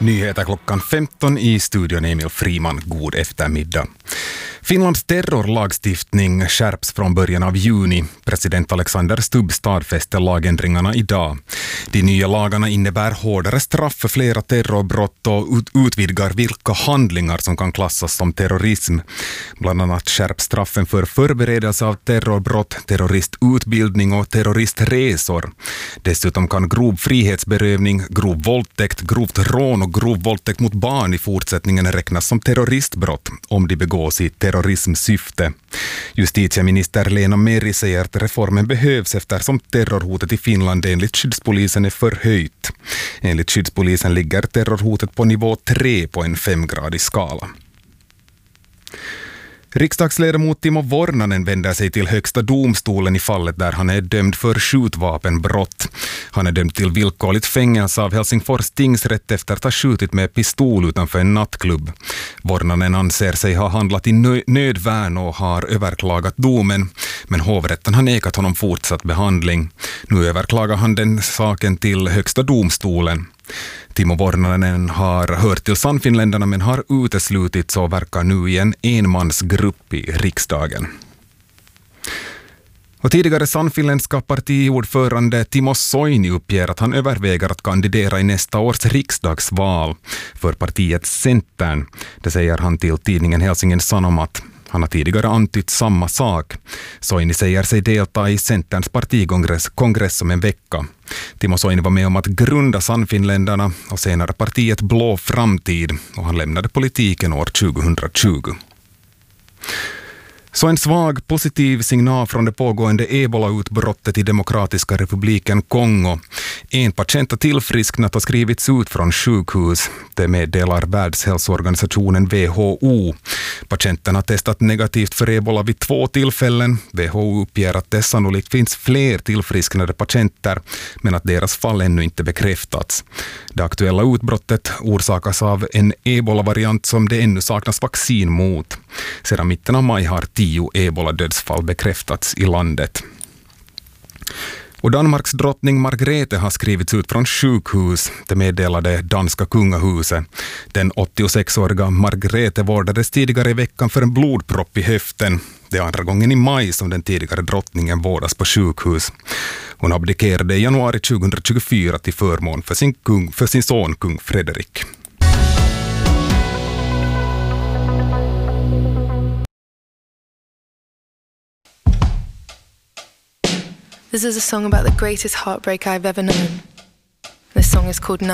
Nyheter klockan 15 i studion Emil Friman. God eftermiddag. Finlands terrorlagstiftning skärps från början av juni. President Alexander Stubb stadfäste lagändringarna idag. De nya lagarna innebär hårdare straff för flera terrorbrott och utvidgar vilka handlingar som kan klassas som terrorism. Bland annat skärps straffen för förberedelse av terrorbrott, terroristutbildning och terroristresor. Dessutom kan grov frihetsberövning, grov våldtäkt, grovt rån och grov våldtäkt mot barn i fortsättningen räknas som terroristbrott om de begås i terrorismsyfte. Justitieminister Lena Meri säger att reformen behövs eftersom terrorhotet i Finland enligt skyddspolisen är förhöjt. Enligt skyddspolisen ligger terrorhotet på nivå 3 på en 5-gradig skala. Riksdagsledamot Timo Vornanen vänder sig till högsta domstolen i fallet där han är dömd för skjutvapenbrott. Han är dömd till villkorligt fängelse av Helsingfors tingsrätt efter att ha skjutit med pistol utanför en nattklubb. Vornanen anser sig ha handlat i nödvärn och har överklagat domen, men hovrätten har nekat honom fortsatt behandling. Nu överklagar han den saken till högsta domstolen. Timo Vornanen har hört till Sannfinländarna men har uteslutits och verkar nu i en enmansgrupp i riksdagen. Och tidigare Sannfinländska partiordförande Timo Soini uppger att han överväger att kandidera i nästa års riksdagsval för partiet Centern. Det säger han till tidningen Helsingin Sanomat. Han har tidigare antytt samma sak. Soini säger sig delta i Centerns partikongress om en vecka. Timo Soini var med om att grunda Sannfinländarna och senare partiet Blå framtid, och han lämnade politiken år 2020. Så en svag positiv signal från det pågående ebola-utbrottet i Demokratiska republiken Kongo. En patient har tillfrisknat och skrivits ut från sjukhus. Det meddelar Världshälsoorganisationen WHO. Patienten har testat negativt för ebola vid 2 tillfällen. WHO uppger att det sannolikt finns fler tillfrisknade patienter, men att deras fall ännu inte bekräftats. Det aktuella utbrottet orsakas av en ebola-variant som det ännu saknas vaccin mot. Sedan mitten av maj har 10 ebola-dödsfall bekräftats i landet. Och Danmarks drottning Margrethe har skrivits ut från sjukhus. Det meddelade danska kungahuset. Den 86-åriga Margrethe vårdades tidigare i veckan för en blodpropp i höften. Det är andra gången i maj som den tidigare drottningen vårdas på sjukhus. Hon abdikerade i januari 2024 till förmån för sin son kung Fredrik. This is a song about the greatest heartbreak I've ever known. This song is called